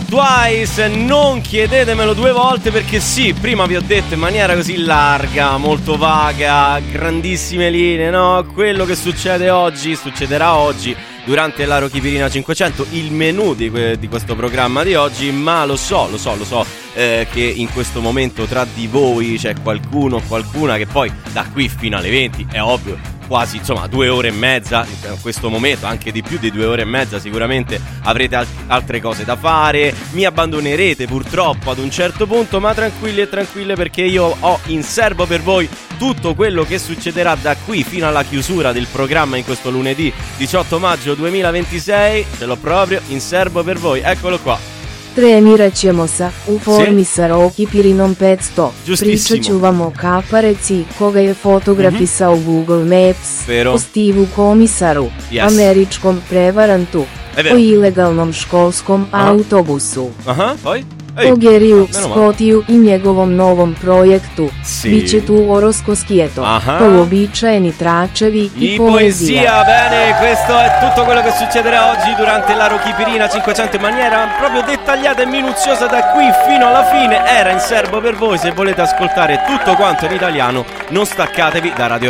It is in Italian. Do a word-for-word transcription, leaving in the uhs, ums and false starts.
Twice, non chiedetemelo due volte perché sì, prima vi ho detto in maniera così larga, molto vaga, grandissime linee, no? Quello che succede oggi, succederà oggi durante l'Arochipirina cinquecento, il menù di, que- di questo programma di oggi, ma lo so, lo so, lo so eh, che in questo momento tra di voi c'è qualcuno o qualcuna che poi da qui fino alle venti, è ovvio, quasi insomma due ore e mezza in questo momento, anche di più di due ore e mezza sicuramente avrete al- altre cose da fare, mi abbandonerete purtroppo ad un certo punto, ma tranquilli e tranquille perché io ho in serbo per voi tutto quello che succederà da qui fino alla chiusura del programma in questo lunedì diciotto maggio duemilaventisei, ce l'ho proprio in serbo per voi, eccolo qua. Trenirat ćemo se u formi sa Arochipirinom petsto. Giustissimo. Pričat ću vam o Kaparici, koga je fotografisao Mhm. Google Maps, Vero. o Steveu Komisaru, Yes. američkom prevarantu, È vero. o ilegalnom školskom Ah. autobusu, Ah, poi? Ehi, o Geriju meno male. Skotiju i njegovom novom projektu. Sì. Biće tu Orosko Skjeto, Aha. uobičajeni tračevi i I poezija. poesia, bene, questo è tutto quello che succederà oggi durante l'Arochipirina cinquecento in maniera proprio dettagliata e minuziosa da qui fino alla fine. Era in serbo per voi, se volete ascoltare tutto quanto in italiano non staccatevi da Radio